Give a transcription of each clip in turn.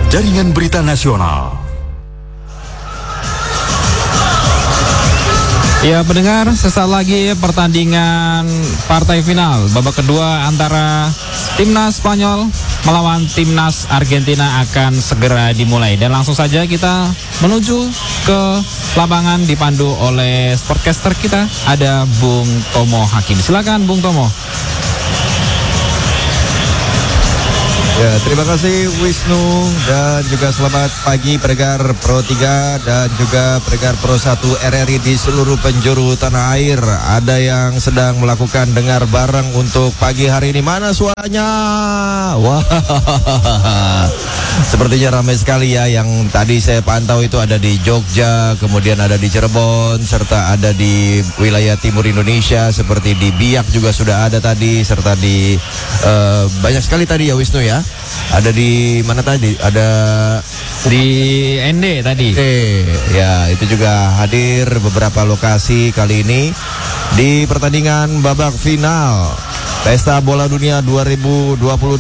Jaringan Berita Nasional. Ya pendengar, sesaat lagi pertandingan partai final babak kedua antara timnas Spanyol melawan timnas Argentina akan segera dimulai. Dan langsung saja kita menuju ke lapangan dipandu oleh sportcaster kita, ada Bung Tomo Hakim. Silakan Bung Tomo. Ya, terima kasih Wisnu dan juga selamat pagi pendengar Pro 3 dan juga pendengar Pro 1 RRI di seluruh penjuru tanah air. Ada yang sedang melakukan dengar bareng untuk pagi hari ini. Mana suaranya? Wah, sepertinya ramai sekali ya. Yang tadi saya pantau itu ada di Jogja, kemudian ada di Cirebon, serta ada di wilayah timur Indonesia seperti di Biak juga sudah ada tadi, serta di banyak sekali tadi ya Wisnu ya. Ada di mana tadi? Ada di ND tadi. Ya, itu juga hadir beberapa lokasi kali ini di pertandingan babak final Pesta Bola Dunia 2026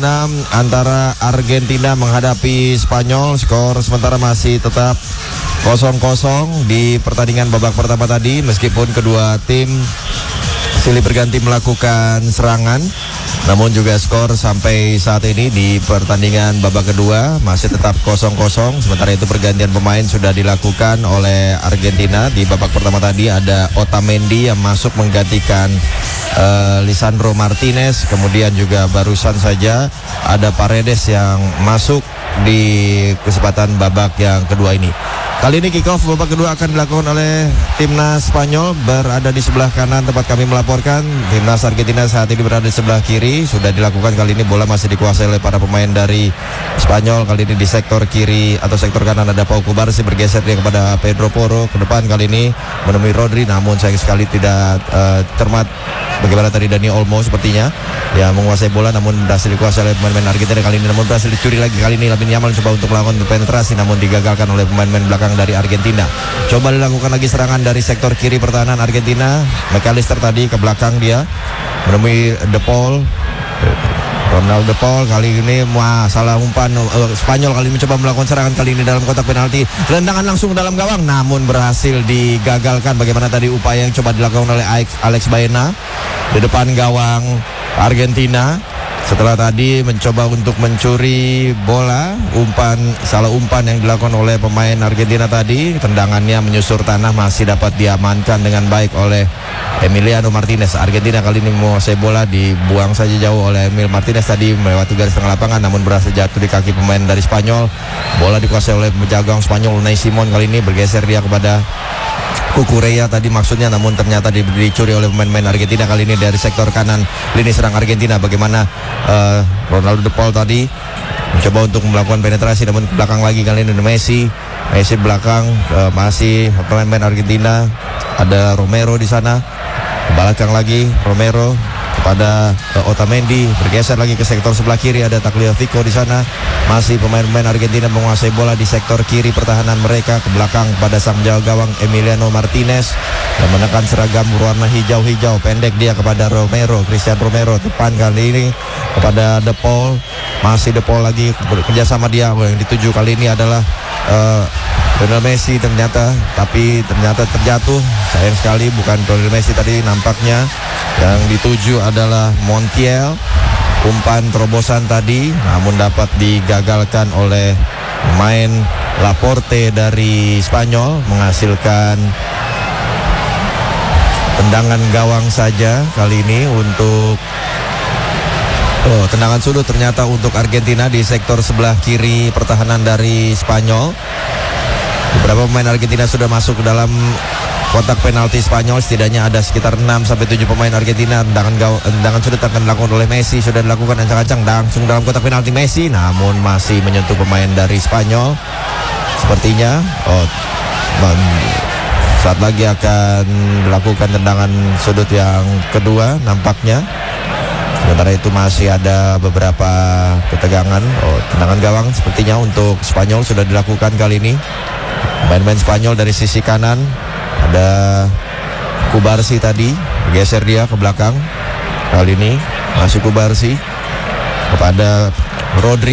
antara Argentina menghadapi Spanyol. Skor sementara masih tetap 0-0 di pertandingan babak pertama tadi, meskipun kedua tim silih berganti melakukan serangan. Namun juga skor sampai saat ini di pertandingan babak kedua masih tetap 0-0. Sementara itu pergantian pemain sudah dilakukan oleh Argentina. Di babak pertama tadi ada Otamendi yang masuk menggantikan Lisandro Martinez. Kemudian juga barusan saja ada Paredes yang masuk di kesempatan babak yang kedua ini. Kali ini kick-off babak kedua akan dilakukan oleh timnas Spanyol, berada di sebelah kanan tempat kami melaporkan. Timnas Argentina saat ini berada di sebelah kiri. Sudah dilakukan kali ini, bola masih dikuasai oleh para pemain dari Spanyol. Kali ini di sektor kiri atau sektor kanan ada Pau Kubarsi, bergeser dia kepada Pedro Porro. Ke depan kali ini menemui Rodri, namun sayang sekali tidak cermat bagaimana tadi Dani Olmo sepertinya yang menguasai bola, namun berhasil dikuasai oleh pemain-pemain Argentina kali ini. Namun berhasil dicuri lagi kali ini. Lamine Yamal coba untuk melakukan penetrasi, namun digagalkan oleh pemain-pemain belakang dari Argentina. Coba dilakukan lagi serangan dari sektor kiri pertahanan Argentina. McAllister tadi ke belakang dia menemui De Paul. Ronald De Paul kali ini salah umpan. Spanyol kali ini mencoba melakukan serangan kali ini dalam kotak penalti. Tendangan langsung dalam gawang, namun berhasil digagalkan. Bagaimana tadi upaya yang coba dilakukan oleh Alex Baena di depan gawang Argentina. Setelah tadi mencoba untuk mencuri bola, salah umpan yang dilakukan oleh pemain Argentina tadi, tendangannya menyusur tanah masih dapat diamankan dengan baik oleh Emiliano Martinez. Argentina kali ini menguasai bola, dibuang saja jauh oleh Emil Martinez tadi melewati garis tengah lapangan, namun berhasil jatuh di kaki pemain dari Spanyol. Bola dikuasai oleh penjaga gawang Spanyol Unai Simon, kali ini bergeser dia kepada Cucurella tadi maksudnya, namun ternyata dicuri oleh pemain-pemain Argentina. Kali ini dari sektor kanan lini serang Argentina, bagaimana Ronaldo De Paul tadi mencoba untuk melakukan penetrasi, namun ke belakang lagi kali ini Messi belakang, masih pemain-pemain Argentina. Ada Romero di sana, ke belakang lagi Romero kepada Otamendi, bergeser lagi ke sektor sebelah kiri, ada Tagliafico di sana. Masih pemain-pemain Argentina menguasai bola di sektor kiri pertahanan mereka, ke belakang pada sang jaga gawang Emiliano Martinez yang menekan seragam berwarna hijau-hijau, pendek dia kepada Christian Romero. Depan kali ini kepada De Paul, masih De Paul lagi kerjasama dia. Yang dituju kali ini adalah Lionel Messi ternyata terjatuh. Sayang sekali bukan Lionel Messi tadi nampaknya. Yang dituju adalah Montiel. Umpan terobosan tadi namun dapat digagalkan oleh pemain Laporte dari Spanyol, menghasilkan tendangan gawang saja kali ini untuk tendangan sudut ternyata untuk Argentina di sektor sebelah kiri pertahanan dari Spanyol. Beberapa pemain Argentina sudah masuk ke dalam kotak penalti Spanyol, setidaknya ada sekitar 6-7 pemain Argentina. Tendangan sudut akan dilakukan oleh Messi, sudah dilakukan ancang-ancang langsung dalam kotak penalti Messi, namun masih menyentuh pemain dari Spanyol. Sepertinya saat lagi akan dilakukan tendangan sudut yang kedua nampaknya. Sementara itu masih ada beberapa ketegangan. Tendangan gawang sepertinya untuk Spanyol sudah dilakukan kali ini. Pemain-pemain Spanyol dari sisi kanan ada Kubarsi tadi, bergeser dia ke belakang. Kali ini masih Kubarsi kepada Rodri.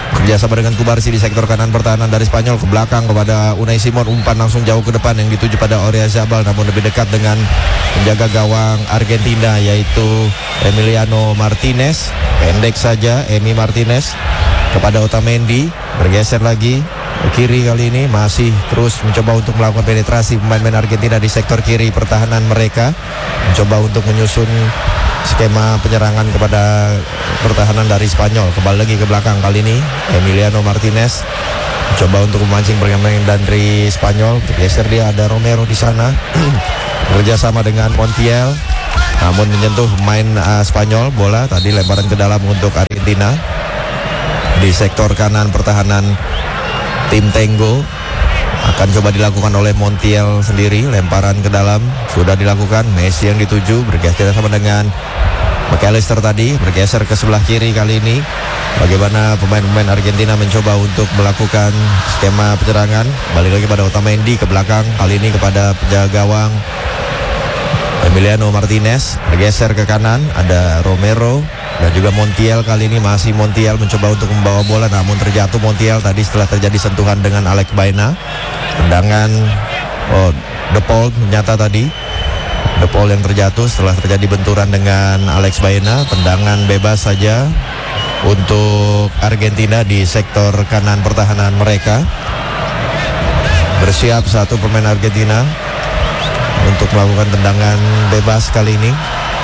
kerjasama dengan Kubarsi di sektor kanan pertahanan dari Spanyol, ke belakang kepada Unai Simon, umpan langsung jauh ke depan yang dituju pada Oyarzabal, namun lebih dekat dengan penjaga gawang Argentina yaitu Emiliano Martinez. Pendek saja Emi Martinez kepada Otamendi, bergeser lagi ke kiri, kali ini masih terus mencoba untuk melakukan penetrasi pemain-pemain Argentina di sektor kiri pertahanan mereka, mencoba untuk menyusun skema penyerangan kepada pertahanan dari Spanyol. Kembali lagi ke belakang, kali ini Emiliano Martinez mencoba untuk memancing pemain dari Spanyol. Bergeser dia, ada Romero di sana bekerjasama dengan Montiel, namun menyentuh pemain Spanyol. Bola tadi lemparan ke dalam untuk Argentina di sektor kanan pertahanan tim Tango. Akan coba dilakukan oleh Montiel sendiri. Lemparan ke dalam sudah dilakukan. Messi yang dituju, bergeser sama dengan McAllister tadi, bergeser ke sebelah kiri. Kali ini bagaimana pemain-pemain Argentina mencoba untuk melakukan skema penyerangan. Balik lagi pada Otamendi ke belakang, kali ini kepada penjaga gawang Emiliano Martinez. Bergeser ke kanan, ada Romero dan juga Montiel. Kali ini masih Montiel mencoba untuk membawa bola, namun terjatuh Montiel tadi setelah terjadi sentuhan dengan Alex Baena. Tendangan De Paul ternyata tadi De Paul yang terjatuh setelah terjadi benturan dengan Alex Baena. Tendangan bebas saja untuk Argentina di sektor kanan pertahanan mereka. Bersiap satu pemain Argentina untuk melakukan tendangan bebas kali ini.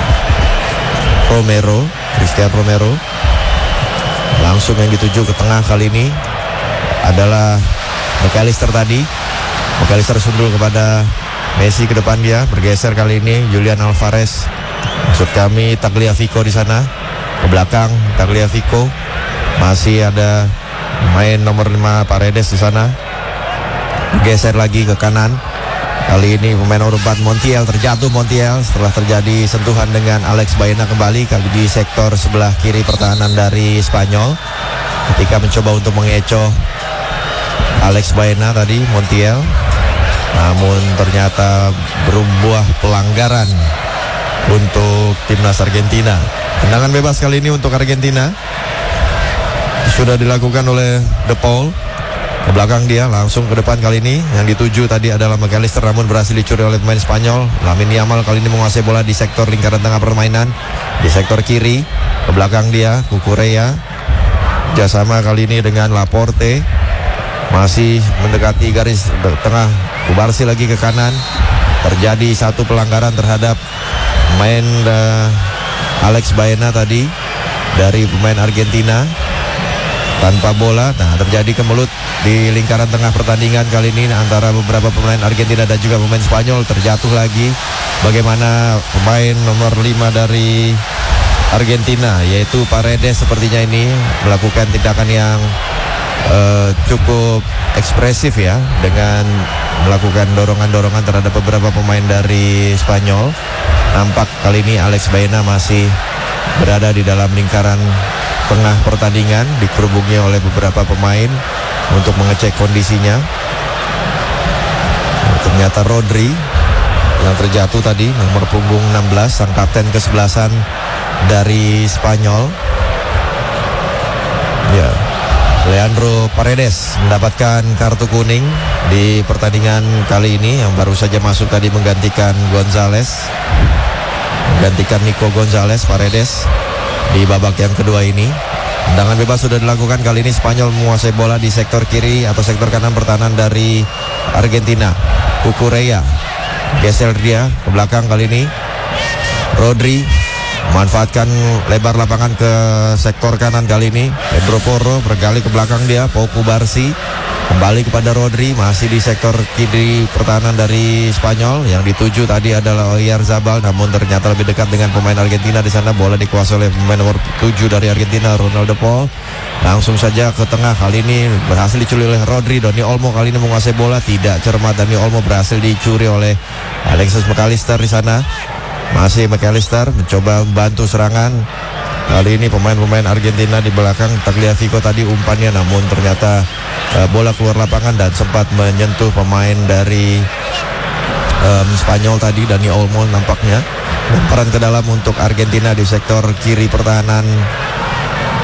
Cristian Romero langsung yang dituju ke tengah, kali ini adalah McAllister tadi. McAllister sundul kepada Messi ke depan, dia bergeser kali ini Julian Alvarez, maksud kami Tagliafico di sana. Ke belakang Tagliafico, masih ada main nomor 5 Paredes di sana. Bergeser lagi ke kanan, kali ini pemain nomor 4 Montiel, terjatuh Montiel setelah terjadi sentuhan dengan Alex Baena. Kembali kali di sektor sebelah kiri pertahanan dari Spanyol ketika mencoba untuk mengecoh Alex Baena tadi Montiel, namun ternyata berbuah pelanggaran untuk timnas Argentina. Tendangan bebas kali ini untuk Argentina sudah dilakukan oleh De Paul. Ke belakang dia, langsung ke depan, kali ini yang dituju tadi adalah McAllister, namun berhasil dicuri oleh pemain Spanyol. Lamine Yamal kali ini menguasai bola di sektor lingkaran tengah permainan, di sektor kiri. Ke belakang dia Cucurella, kerjasama kali ini dengan Laporte, masih mendekati garis tengah. Kubarsi lagi ke kanan. Terjadi satu pelanggaran terhadap pemain Alex Baena tadi dari pemain Argentina tanpa bola. Nah, terjadi kemelut di lingkaran tengah pertandingan kali ini antara beberapa pemain Argentina dan juga pemain Spanyol. Terjatuh lagi bagaimana pemain nomor 5 dari Argentina yaitu Paredes sepertinya ini melakukan tindakan yang cukup ekspresif ya, dengan melakukan dorongan-dorongan terhadap beberapa pemain dari Spanyol. Nampak kali ini Alex Baena masih berada di dalam lingkaran tengah pertandingan, dikerubungi oleh beberapa pemain untuk mengecek kondisinya. Ternyata Rodri yang terjatuh tadi, nomor punggung 16, sang kapten kesebelasan dari Spanyol. Ya, Leandro Paredes mendapatkan kartu kuning di pertandingan kali ini, yang baru saja masuk tadi menggantikan Nico Gonzalez. Paredes di babak yang kedua ini. Tendangan bebas sudah dilakukan, kali ini Spanyol menguasai bola di sektor kiri atau sektor kanan pertahanan dari Argentina. Cucurella geser dia ke belakang, kali ini Rodri memanfaatkan lebar lapangan ke sektor kanan, kali ini Pedro Porro bergali ke belakang dia. Pau Cubarsi kembali kepada Rodri, masih di sektor kiri pertahanan dari Spanyol. Yang dituju tadi adalah Oyarzabal, namun ternyata lebih dekat dengan pemain Argentina di sana. Bola dikuasai oleh pemain nomor 7 dari Argentina, Ronald De Paul. Langsung saja ke tengah, kali ini berhasil dicuri oleh Rodri. Dani Olmo kali ini menguasai bola, tidak cermat. Dani Olmo berhasil dicuri oleh Alexis McAllister di sana. Masih McAllister mencoba membantu serangan. Kali ini pemain-pemain Argentina di belakang. Tagliafico tadi umpannya, namun ternyata bola keluar lapangan dan sempat menyentuh pemain dari Spanyol tadi, Dani Olmo nampaknya. Lemparan ke dalam untuk Argentina di sektor kiri pertahanan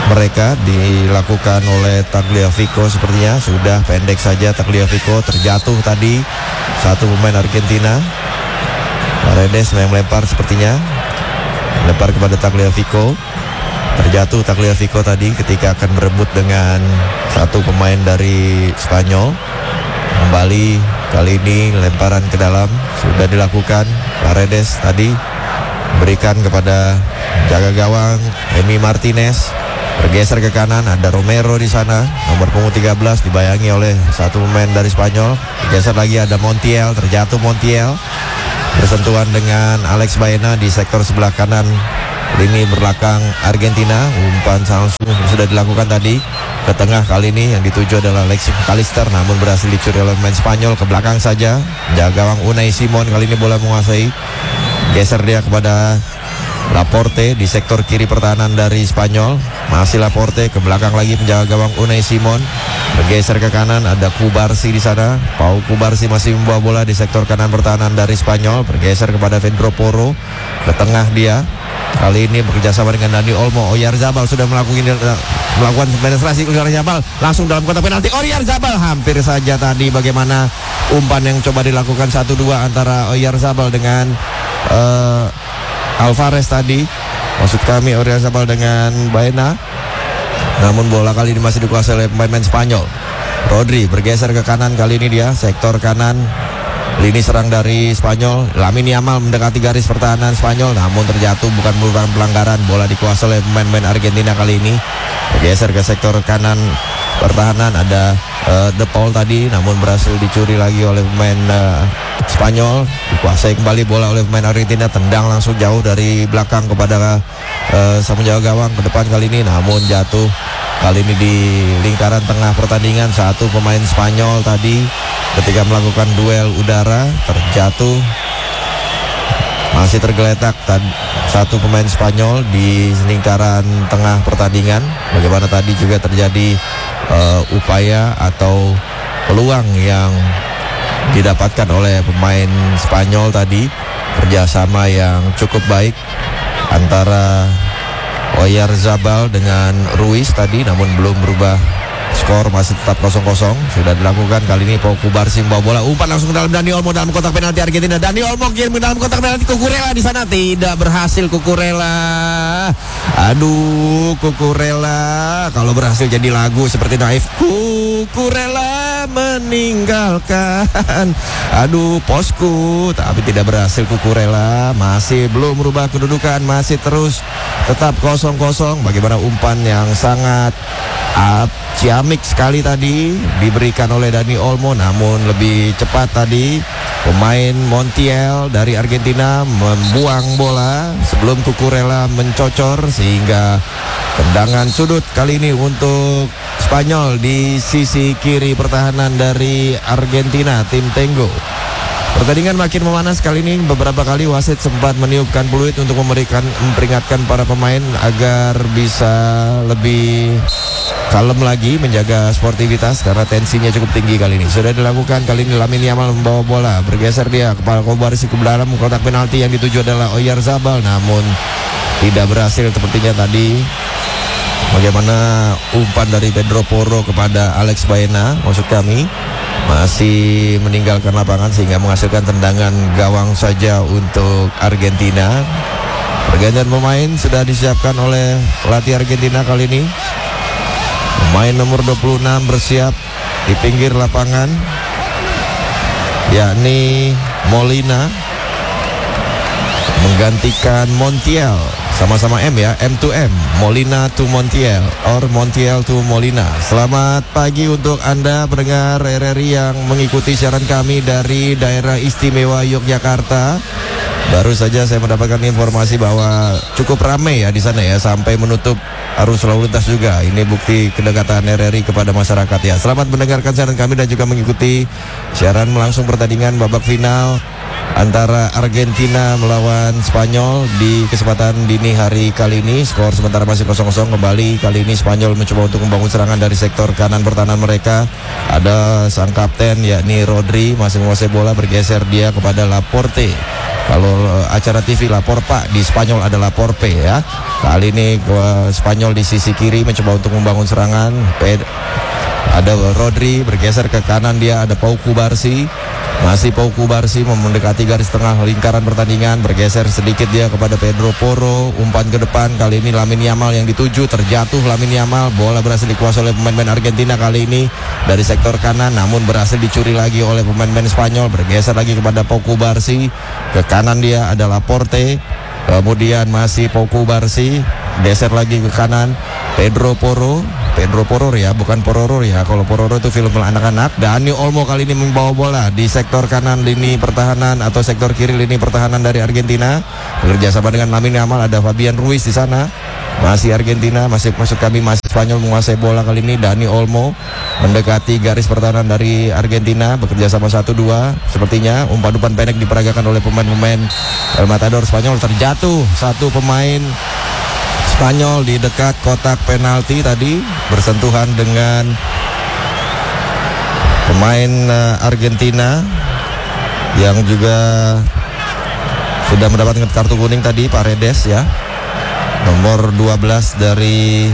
mereka dilakukan oleh Tagliafico. Sepertinya sudah pendek saja Tagliafico, terjatuh tadi satu pemain Argentina. Paredes yang melempar, sepertinya melempar kepada Tagliafico. Terjatuh Tagliafico tadi ketika akan berebut dengan satu pemain dari Spanyol. Kembali kali ini lemparan ke dalam sudah dilakukan. Paredes tadi berikan kepada jaga gawang Emi Martinez. Bergeser ke kanan, ada Romero di sana, nomor punggung 13, dibayangi oleh satu pemain dari Spanyol. Bergeser lagi, ada Montiel, terjatuh Montiel. Bersentuhan dengan Alex Baena di sektor sebelah kanan lini belakang Argentina. Umpan langsung sudah dilakukan tadi ke tengah, kali ini yang dituju adalah Alexis McAllister, namun berhasil dicuri oleh pemain Spanyol. Ke belakang saja, jaga gawang Unai Simon kali ini bola menguasai. Geser dia kepada Laporte di sektor kiri pertahanan dari Spanyol. Masih Laporte, ke belakang lagi penjaga gawang Unai Simon. Bergeser ke kanan, ada Kubarsi di sana. Pau Kubarsi masih membawa bola di sektor kanan pertahanan dari Spanyol. Bergeser kepada Pedro Porro, ke tengah dia. Kali ini bekerjasama dengan Dani Olmo. Oyarzabal sudah melakukan penetrasi. Oyarzabal langsung dalam kotak penalti. Oyarzabal hampir saja tadi bagaimana umpan yang coba dilakukan 1-2 antara Oyarzabal dengan Alvarez tadi, maksud kami Oyarzabal dengan Baena. Namun bola kali ini masih dikuasai oleh pemain Spanyol. Rodri bergeser ke kanan, kali ini dia sektor kanan lini serang dari Spanyol. Lamine Yamal mendekati garis pertahanan Spanyol, namun terjatuh, bukan merupakan pelanggaran. Bola dikuasai oleh pemain Argentina kali ini. Bergeser ke sektor kanan pertahanan, ada De Paul tadi, namun berhasil dicuri lagi oleh pemain Spanyol. Dikuasai kembali bola oleh pemain Argentina, tendang langsung jauh dari belakang kepada sang penjaga gawang ke depan kali ini, namun jatuh kali ini di lingkaran tengah pertandingan. Satu pemain Spanyol tadi ketika melakukan duel udara terjatuh, masih tergeletak satu pemain Spanyol di lingkaran tengah pertandingan. Bagaimana tadi juga terjadi upaya atau peluang yang didapatkan oleh pemain Spanyol tadi, kerjasama yang cukup baik antara Oyarzabal dengan Ruiz tadi, namun belum berubah skor, masih tetap 0-0. Sudah dilakukan kali ini. Pau Kubarsi membawa bola, umpan langsung ke dalam Dani Olmo dalam kotak penalti Argentina. Dani Olmo kirim ke dalam kotak penalti. Cucurella di sana tidak berhasil. Cucurella, aduh Cucurella, kalau berhasil jadi lagu seperti Naif. Cucurella meninggalkan, aduh posku, tapi tidak berhasil. Cucurella masih belum merubah kedudukan, masih terus tetap 0-0. Bagaimana umpan yang sangat ciamik sekali tadi diberikan oleh Dani Olmo, namun lebih cepat tadi pemain Montiel dari Argentina membuang bola sebelum Cucurella mencocor, sehingga tendangan sudut kali ini untuk Spanyol di sisi kiri pertahanan dari Argentina, tim Tengo. Pertandingan makin memanas kali ini. Beberapa kali wasit sempat meniupkan peluit untuk memperingatkan para pemain agar bisa lebih kalem lagi, menjaga sportivitas karena tensinya cukup tinggi kali ini. Sudah dilakukan kali ini. Lamine Yamal membawa bola, bergeser dia kepala Kubarsi ke dalam kotak penalti, yang dituju adalah Oyarzabal, namun tidak berhasil sepertinya tadi. Bagaimana umpan dari Pedro Porro kepada Alex Baena, maksud kami, masih meninggalkan lapangan sehingga menghasilkan tendangan gawang saja untuk Argentina. Pergantian pemain sudah disiapkan oleh pelatih Argentina kali ini. Pemain nomor 26 bersiap di pinggir lapangan, yakni Molina menggantikan Montiel. Sama-sama M ya, M to M, Molina to Montiel, or Montiel to Molina. Selamat pagi untuk Anda pendengar RRI yang mengikuti siaran kami dari daerah istimewa Yogyakarta. Baru saja saya mendapatkan informasi bahwa cukup ramai ya di sana ya, sampai menutup arus lalu lintas juga. Ini bukti kedekatan RRI kepada masyarakat ya. Selamat mendengarkan siaran kami dan juga mengikuti siaran langsung pertandingan babak final antara Argentina melawan Spanyol di kesempatan dini hari kali ini. Skor sementara masih 0-0 kembali. Kali ini Spanyol mencoba untuk membangun serangan dari sektor kanan pertahanan mereka. Ada sang kapten yakni Rodri masih menguasai bola, bergeser dia kepada Laporte. Kalau acara TV lapor Pak, di Spanyol adalah Porpe ya. Kali ini Spanyol di sisi kiri mencoba untuk membangun serangan. Ada Rodri bergeser ke kanan, dia ada Pau Kubarsi. Masih Pau Kubarsi mendekati garis tengah lingkaran pertandingan, bergeser sedikit dia kepada Pedro Porro, umpan ke depan. Kali ini Lamine Yamal yang dituju, terjatuh Lamine Yamal, bola berhasil dikuasai oleh pemain-pemain Argentina kali ini dari sektor kanan, namun berhasil dicuri lagi oleh pemain-pemain Spanyol. Bergeser lagi kepada Pau Kubarsi, ke kanan dia ada Laporte, kemudian masih Pau Kubarsi, geser lagi ke kanan Pedro Porro ya, bukan Pororo ya. Kalau Pororo itu film anak-anak. Dani Olmo kali ini membawa bola di sektor kanan lini pertahanan atau sektor kiri lini pertahanan dari Argentina. Bekerja sama dengan Lamine Yamal, ada Fabian Ruiz di sana. Masih Argentina, masih Spanyol menguasai bola kali ini. Dani Olmo mendekati garis pertahanan dari Argentina, bekerja sama 1-2. Sepertinya umpan-umpan pendek diperagakan oleh pemain-pemain El Matador Spanyol. Terjatuh satu pemain Spanyol di dekat kotak penalti tadi, bersentuhan dengan pemain Argentina yang juga sudah mendapatkan kartu kuning tadi, Paredes ya, nomor 12 dari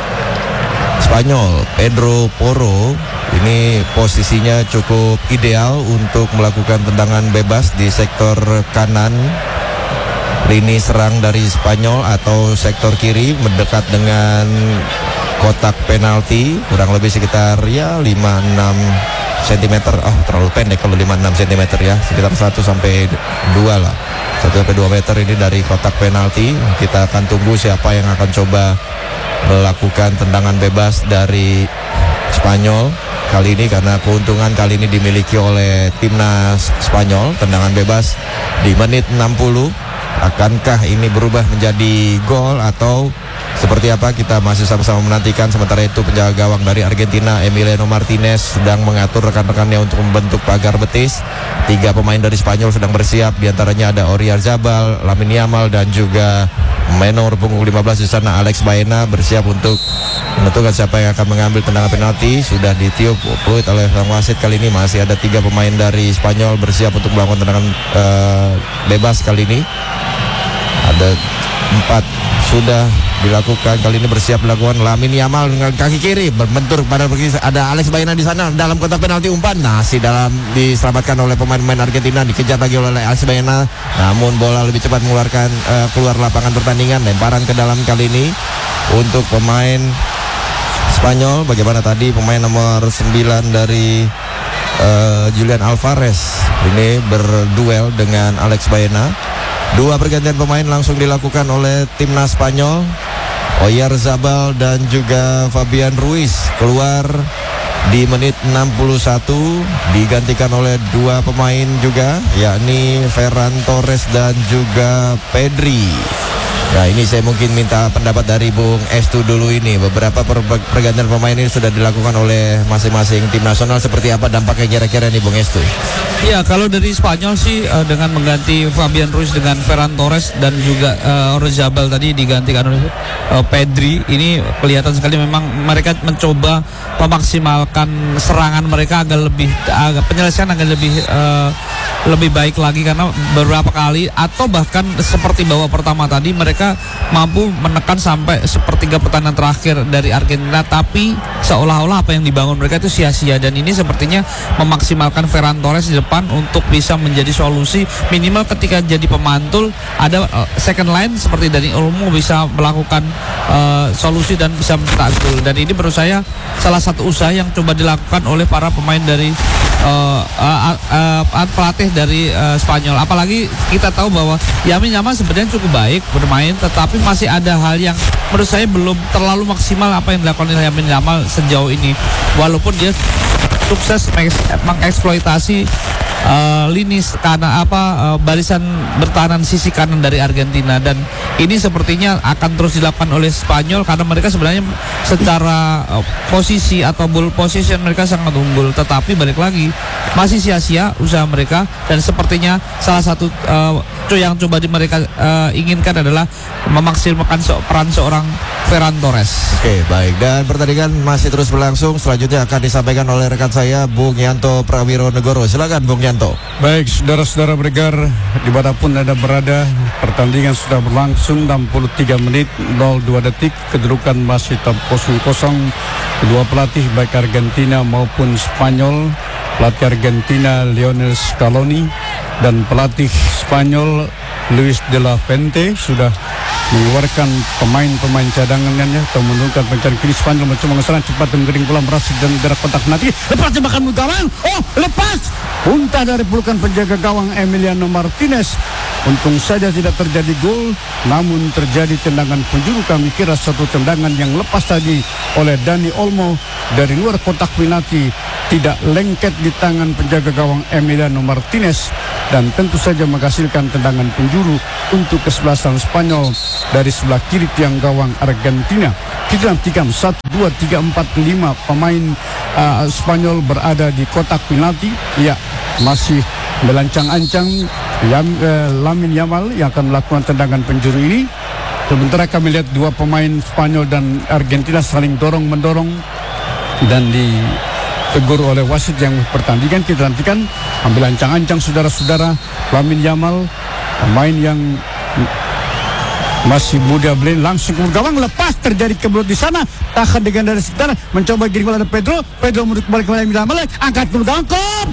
Spanyol. Pedro Porro ini posisinya cukup ideal untuk melakukan tendangan bebas di sektor kanan lini serang dari Spanyol atau sektor kiri mendekat dengan kotak penalti, kurang lebih sekitar ya 5-6 cm. Terlalu pendek kalau 5-6 cm ya, sekitar 1-2 lah, 1-2 meter ini dari kotak penalti. Kita akan tunggu siapa yang akan coba melakukan tendangan bebas dari Spanyol kali ini, karena keuntungan kali ini dimiliki oleh timnas Spanyol. Tendangan bebas di menit 60. Akankah ini berubah menjadi gol atau seperti apa? Kita masih sama-sama menantikan. Sementara itu penjaga gawang dari Argentina, Emiliano Martinez, sedang mengatur rekan-rekannya untuk membentuk pagar betis. 3 pemain dari Spanyol sedang bersiap. Di antaranya ada Oyarzabal, Lamine Yamal, dan juga menor punggung 15 di sana Alex Baena bersiap untuk menentukan siapa yang akan mengambil tendangan penalti. Sudah ditiup fluid oleh sang wasit. Kali ini masih ada 3 pemain dari Spanyol bersiap untuk melakukan tendangan bebas kali ini. Ada 4 sudah dilakukan, kali ini bersiap dilakukan. Lamine Yamal dengan kaki kiri berbentur pada begini. Ada Alex Baena di sana dalam kotak penalti, umpan diselamatkan oleh pemain-pemain Argentina, dikejar lagi oleh Alex Baena, namun bola lebih cepat mengeluarkan keluar lapangan pertandingan. Lemparan ke dalam kali ini untuk pemain Spanyol. Bagaimana tadi pemain nomor 9 dari Julian Alvarez ini berduel dengan Alex Baena. 2 pergantian pemain langsung dilakukan oleh timnas Spanyol. Oyarzabal dan juga Fabian Ruiz keluar di menit 61, digantikan oleh 2 pemain juga, yakni Ferran Torres dan juga Pedri. Nah, ini saya mungkin minta pendapat dari Bung Estu dulu ini. Beberapa pergantian pemain ini sudah dilakukan oleh masing-masing tim nasional. Seperti apa dampaknya kira-kira nih Bung Estu? Ya, kalau dari Spanyol sih dengan mengganti Fabian Ruiz dengan Ferran Torres dan juga Oyarzabal tadi digantikan oleh Pedri, ini kelihatan sekali memang mereka mencoba memaksimalkan serangan mereka agar penyelesaian agar lebih baik lagi, karena beberapa kali atau bahkan seperti babak pertama tadi mereka mampu menekan sampai sepertiga pertandingan terakhir dari Argentina, tapi seolah-olah apa yang dibangun mereka itu sia-sia. Dan ini sepertinya memaksimalkan Ferran Torres di depan untuk bisa menjadi solusi minimal ketika jadi pemantul. Ada second line seperti Dani Olmo bisa melakukan solusi dan bisa mencetak gol. Dan ini menurut saya salah satu usaha yang coba dilakukan oleh para pemain dari pelatih dari Spanyol. Apalagi kita tahu bahwa Lamine Yamal sebenarnya cukup baik bermain, tetapi masih ada hal yang menurut saya belum terlalu maksimal apa yang dilakukan oleh Lamine Yamal sejauh ini. Walaupun dia sukses mengeksploitasi lini kanan barisan bertahanan sisi kanan dari Argentina, dan ini sepertinya akan terus dilakukan oleh Spanyol karena mereka sebenarnya secara posisi atau ball position mereka sangat unggul, tetapi balik lagi masih sia-sia usaha mereka, dan sepertinya salah satu yang coba mereka inginkan adalah memaksimalkan peran seorang Ferran Torres. Oke, baik, dan pertandingan masih terus berlangsung. Selanjutnya akan disampaikan oleh rekan saya Bung Yanto Prawiro Negoro. Silakan Bung Sumianto. Baik, saudara-saudara pendengar, dimanapun Anda berada, pertandingan sudah berlangsung 63 menit 02 detik, kedudukan masih tetap 0-0. Kedua pelatih baik Argentina maupun Spanyol, pelatih Argentina Lionel Scaloni dan pelatih Spanyol Luis de la Fuente sudah mengeluarkan pemain-pemain cadangannya atau menurunkan pencari kiri. Spanyol mencoba mengeserang cepat dan mengering bola berhasil dan gerak kotak nanti lepas tembakan gawang. Lepas muntah dari pelukan penjaga gawang Emiliano Martinez. Untung saja tidak terjadi gol, namun terjadi tendangan penjuru. Kami kira satu tendangan yang lepas tadi oleh Dani Olmo dari luar kotak penalti tidak lengket di tangan penjaga gawang Emiliano Martinez dan tentu saja menghasilkan tendangan penjuru untuk kesebelasan Spanyol dari sebelah kiri tiang gawang Argentina. Kita nantikan 1, 2, 3, 4, 5 pemain Spanyol berada di kotak penalti. Ya, masih melancang-ancang Lamine Yamal yang akan melakukan tendangan penjuru ini. Sementara kami lihat dua pemain Spanyol dan Argentina saling dorong-mendorong dan ditegur oleh wasit yang pertandingan. Kita nantikan ambil ancang-ancang saudara-saudara. Lamine Yamal, pemain yang masih muda belen langsung ke gawang, lepas terjadi kebelut di sana, tahan dengan dari sekitar, mencoba giring bola Pedro menurut kembali kepada Yamal, angkat ke gawang,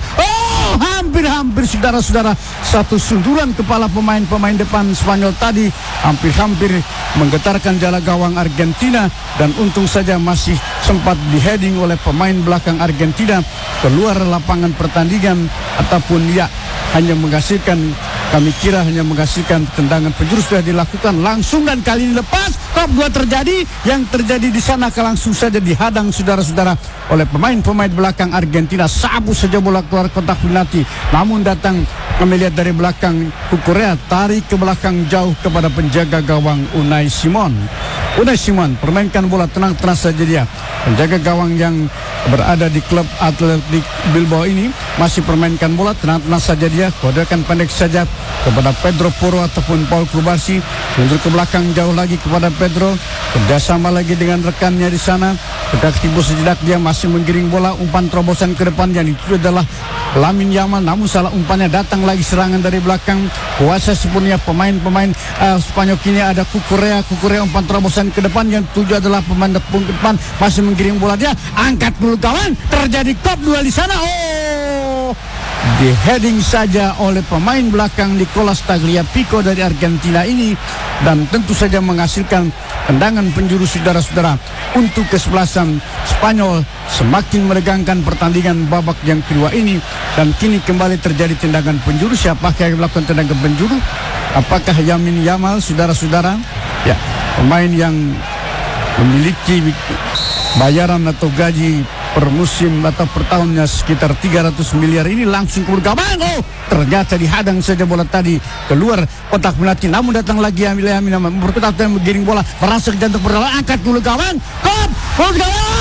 hampir saudara-saudara satu sundulan kepala pemain depan Spanyol tadi hampir menggetarkan jala gawang Argentina dan untung saja masih sempat di-heading oleh pemain belakang Argentina keluar lapangan pertandingan ataupun hanya menghasilkan, kami kira hanya menghasilkan tendangan penjuru sudah dilakukan langsung dan kali ini lepas. Top 2 terjadi, yang terjadi di sana langsung saja dihadang saudara-saudara oleh pemain belakang Argentina. Sabu saja bola keluar kotak penalti, namun datang melihat dari belakang Kukurea, tarik ke belakang jauh kepada penjaga gawang Unai Simon permainkan bola tenang-tenang saja dia. Penjaga gawang yang berada di klub Athletic Bilbao ini masih permainkan bola tenang-tenang saja dia. Kodekan pendek saja kepada Pedro Porro ataupun Paul Kubarsi, mundur ke belakang jauh lagi kepada Pedro, kerjasama lagi dengan rekannya di sana. Kedak timbul sejenak dia masih menggiring bola, umpan terobosan ke depan yang itu adalah Lamine Yamal, namun salah umpannya, datang lagi serangan dari belakang. Kuasa sepenuhnya pemain Spanyol kini ada Kukurea umpan terobosan ke depan yang tujuh adalah pemain depan masih menggiring bola dia, angkat dulu kawan, terjadi top 2 di sana. Di heading saja oleh pemain belakang Nicolas Tagliafico dari Argentina ini dan tentu saja menghasilkan tendangan penjuru saudara-saudara untuk kesebelasan Spanyol, semakin menegangkan pertandingan babak yang kedua ini. Dan kini kembali terjadi tendangan penjuru. Siapakah yang melakukan tendangan penjuru? Apakah Lamine Yamal, saudara-saudara? Ya, pemain yang memiliki bayaran atau gaji per musim atau per tahunnya sekitar 300 miliar ini langsung keluar gawang. Ternyata dihadang saja bola tadi keluar kotak penalti. Namun datang lagi Lamine Yamal berkutat dan menggiring bola, merasa ke jantung perdalam, angkat dulu gawang, gol gawang.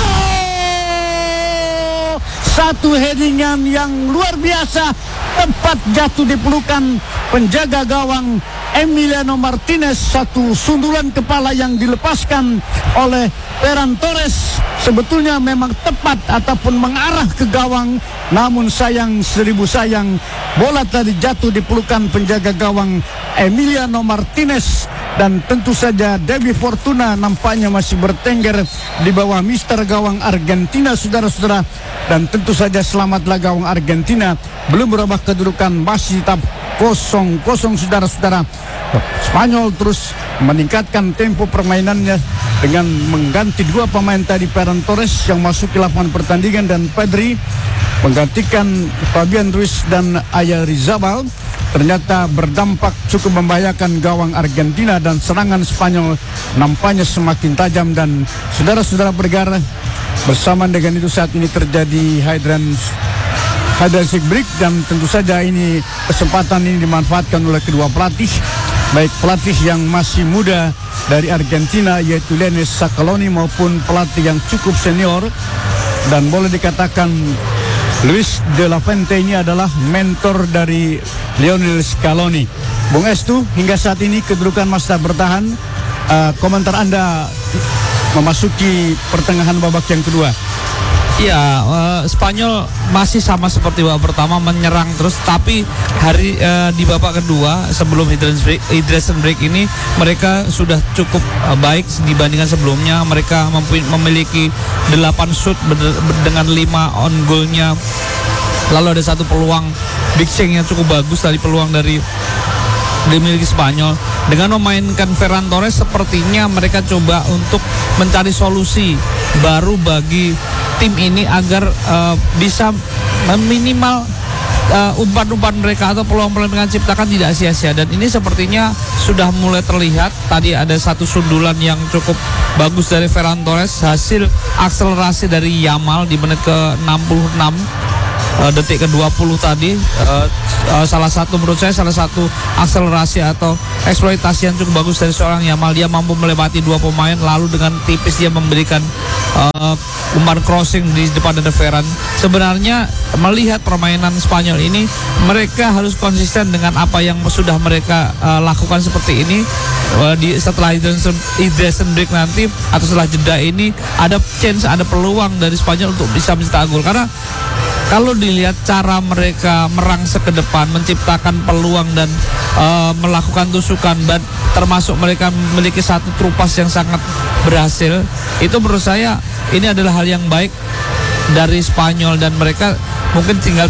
Satu headingan yang luar biasa, tepat jatuh di pelukan penjaga gawang Emiliano Martinez. Satu sundulan kepala yang dilepaskan oleh Ferran Torres sebetulnya memang tepat ataupun mengarah ke gawang, namun sayang seribu sayang bola tadi jatuh di pelukan penjaga gawang Emiliano Martinez. Dan tentu saja Debbie Fortuna nampaknya masih bertengger di bawah mister gawang Argentina, saudara-saudara. Dan tentu saja selamatlah gawang Argentina, belum berubah kedudukan, masih tetap 0-0, saudara-saudara. Spanyol terus meningkatkan tempo permainannya dengan mengganti dua pemain tadi, Ferran Torres yang masuk ke lapangan pertandingan dan Pedri menggantikan Fabian Ruiz dan Oyarzabal. Ternyata berdampak cukup membahayakan gawang Argentina dan serangan Spanyol nampaknya semakin tajam. Dan saudara-saudara pendengar, bersama dengan itu saat ini terjadi hydration break dan tentu saja ini kesempatan ini dimanfaatkan oleh kedua pelatih, baik pelatih yang masih muda dari Argentina yaitu Lionel Scaloni maupun pelatih yang cukup senior. Dan boleh dikatakan Luis de la Fuente ini adalah mentor dari Lionel Scaloni. Bung Estu, hingga saat ini kedudukan masih bertahan. Komentar Anda memasuki pertengahan babak yang kedua. Ya, Spanyol masih sama seperti babak pertama, menyerang terus. Tapi di babak kedua sebelum hydration break ini mereka sudah cukup baik dibandingkan sebelumnya. Mereka memiliki 8 shoot dengan 5 on goalnya. Lalu ada satu peluang big chance yang cukup bagus dari peluang dari dimiliki Spanyol. Dengan memainkan Ferran Torres, sepertinya mereka coba untuk mencari solusi baru bagi tim ini agar bisa meminimal umpan-umpan mereka atau peluang-peluang yang diciptakan tidak sia-sia. Dan ini sepertinya sudah mulai terlihat. Tadi ada satu sundulan yang cukup bagus dari Ferran Torres, hasil akselerasi dari Yamal di menit ke-66, detik ke-20 tadi. Menurut saya salah satu akselerasi atau eksploitasi yang cukup bagus dari seorang Yamal. Dia mampu melewati 2 pemain, lalu dengan tipis dia memberikan umpan crossing di depan ada Ferran. Sebenarnya melihat permainan Spanyol ini, mereka harus konsisten dengan apa yang sudah mereka lakukan seperti ini. Setelah hydration break nanti atau setelah jeda ini ada chance, ada peluang dari Spanyol untuk bisa mencetak gol. Karena kalau dilihat cara mereka merangsek ke depan, menciptakan peluang dan melakukan tusukan, termasuk mereka memiliki satu trupas yang sangat berhasil, itu menurut saya ini adalah hal yang baik dari Spanyol. Dan mereka mungkin tinggal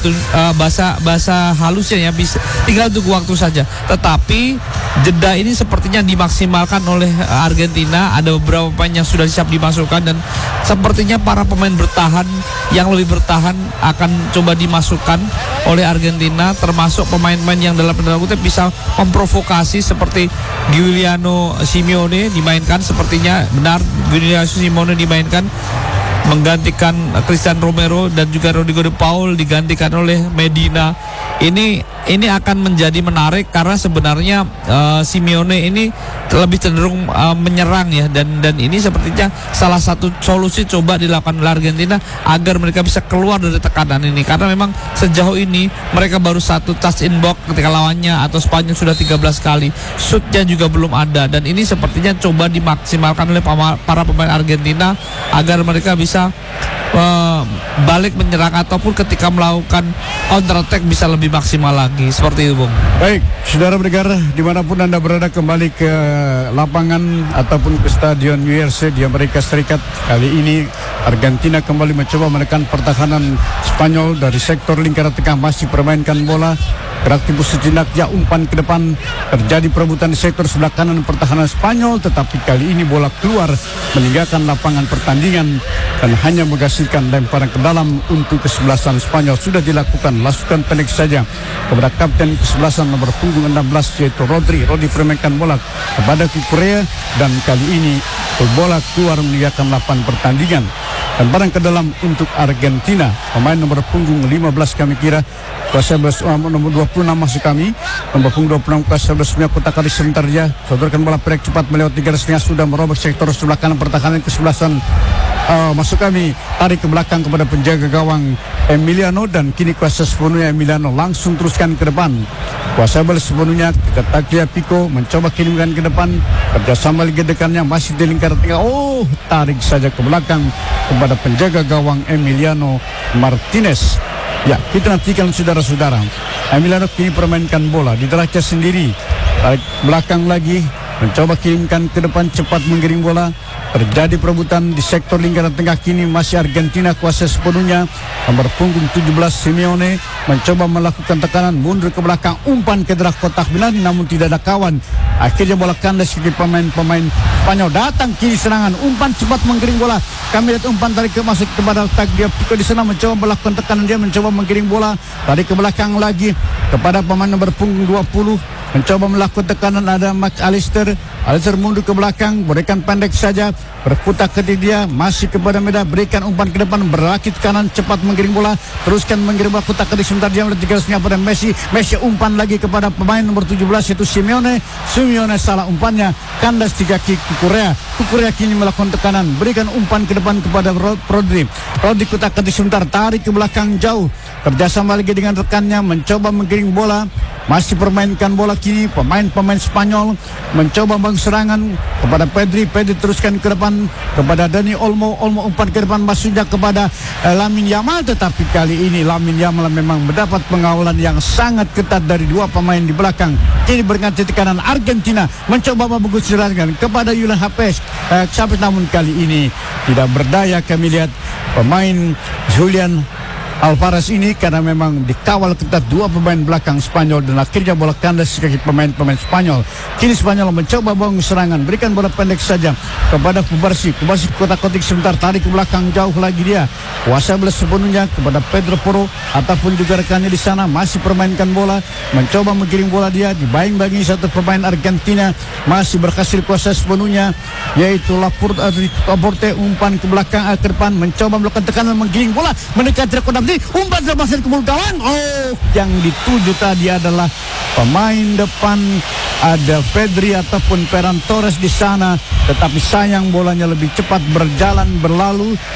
bahasa halusnya ya, tinggal tunggu waktu saja. Tetapi jeda ini sepertinya dimaksimalkan oleh Argentina. Ada beberapa pemain yang sudah siap dimasukkan, dan sepertinya para pemain bertahan yang lebih bertahan akan coba dimasukkan oleh Argentina, termasuk pemain-pemain yang dalam tanda kutip bisa memprovokasi seperti Giuliano Simeone dimainkan. Sepertinya benar Giuliano Simeone dimainkan menggantikan Christian Romero, dan juga Rodrigo de Paul digantikan oleh Medina. Ini akan menjadi menarik karena sebenarnya Simeone ini lebih cenderung menyerang ya, dan ini sepertinya salah satu solusi coba dilakukan oleh Argentina agar mereka bisa keluar dari tekanan ini. Karena memang sejauh ini mereka baru 1 touch in box ketika lawannya, atau Spanyol sudah 13 kali, shootnya juga belum ada. Dan ini sepertinya coba dimaksimalkan oleh para pemain Argentina agar mereka bisa balik menyerang, ataupun ketika melakukan counter attack bisa lebih maksimal lagi. Seperti itu, Bung. Baik, saudara pendengar, dimanapun Anda berada, kembali ke lapangan ataupun ke stadion URC di Amerika Serikat. Kali ini Argentina kembali mencoba menekan pertahanan Spanyol dari sektor lingkaran tengah, masih permainkan bola. Beraktivitas sejenak, ya umpan ke depan, terjadi perebutan di sektor sebelah kanan pertahanan Spanyol, tetapi kali ini bola keluar meninggalkan lapangan pertandingan dan hanya menghasilkan lemparan ke dalam untuk kesebelasan Spanyol. Sudah dilakukan lasukan pendek saja kepada kapten kesebelasan nomor punggung 16 yaitu Rodri permainkan bola kepada Kukurea, dan kali ini bola keluar meninggalkan lapangan pertandingan. Dan barang ke dalam untuk Argentina, pemain nomor punggung 15 kami kira, kuasa nomor 26 masuk kami, nomor punggung 26 kuasa 11 kotak kali sebentar ya, sodorkan bola pendek cepat melewati garis tengah, sudah merobek sektor sebelah kanan pertahanan kesebelasan masuk kami, tarik ke belakang kepada penjaga gawang Emiliano, dan kini kuasa sepenuhnya Emiliano langsung teruskan ke depan. Kuasa bal sepenuhnya ke Tagliafico, mencoba kirimkan ke depan, kerjasama liga dekannya masih di lingkaran tengah. Tarik saja ke belakang kepada penjaga gawang Emiliano Martinez. Ya, kita nantikan saudara-saudara. Emiliano kini permainkan bola di derajat sendiri, tarik belakang lagi, mencoba kirimkan ke depan, cepat menggiring bola. Terjadi perebutan di sektor lingkaran tengah, kini masih Argentina kuasa sepenuhnya. Nomor punggung 17 Simeone mencoba melakukan tekanan, mundur ke belakang, umpan ke daerah kotak penalti namun tidak ada kawan. Akhirnya bola kandas ke pemain Spanyol. Datang kini serangan, umpan cepat menggiring bola. Kami lihat umpan tarik ke masuk kepada Tagliafico di sana, mencoba melakukan tekanan, dia mencoba menggiring bola, tarik ke belakang lagi kepada pemain nomor punggung 20. Mencoba melakukan tekanan, ada Max Alister mundur ke belakang, berikan pendek saja, berputar ke dia, masih kepada Meda, berikan umpan ke depan, berakit kanan, cepat menggiring bola, teruskan menggiring bola, putar ke sebentar, dia melihat garisnya pada Messi umpan lagi kepada pemain nomor 17 itu Simeone salah umpannya, kandas 3 kaki Kukurea kini melakukan tekanan, berikan umpan ke depan kepada Rodri putar ke sebentar, tarik ke belakang jauh, kerjasama lagi dengan rekannya, mencoba menggiring bola, masih permainkan bola kiri. Pemain-pemain Spanyol mencoba serangan kepada Pedri teruskan ke depan kepada Dani Olmo umpan ke depan masuknya kepada Lamine Yamal, tetapi kali ini Lamine Yamal memang mendapat pengawalan yang sangat ketat dari dua pemain di belakang. Kini berganti tekanan Argentina mencoba membagus serangan kepada Julian Alvarez, namun kali ini tidak berdaya kami lihat pemain Julian Alvarez ini karena memang dikawal ketat dua pemain belakang Spanyol dan akhirnya bola kandas kaki pemain-pemain Spanyol. Kini Spanyol mencoba bangun serangan, berikan bola pendek saja kepada Kubarsi kotak-kotik sebentar, tarik ke belakang jauh lagi dia. Kuasa bola sepenuhnya kepada Pedro Porro ataupun juga rekannya di sana masih permainkan bola, mencoba menggiring bola dia, dibayang-bayangi satu pemain Argentina masih berhasil kuasa sepenuhnya yaitu Laporte umpan ke belakang ke depan mencoba melakukan tekanan menggiring bola mendekati rekan umpan terbasan ke gawang. Yang dituju tadi adalah pemain depan, ada Pedri ataupun Ferran Torres di sana, tetapi sayang bolanya lebih cepat berjalan berlalu